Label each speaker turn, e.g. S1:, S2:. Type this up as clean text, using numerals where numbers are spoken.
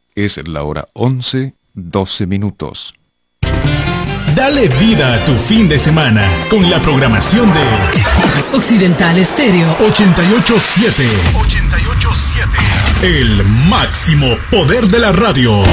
S1: Es la hora 11:12.
S2: Dale vida a tu fin de semana con la programación de
S3: Occidental Estéreo
S2: 887. El máximo poder de la radio.